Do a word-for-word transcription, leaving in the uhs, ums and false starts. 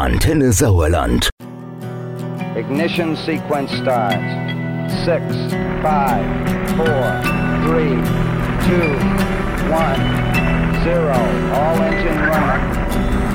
Antenne Sauerland. Ignition sequence starts. Six, five, four, three, two, one, zero. All engine running.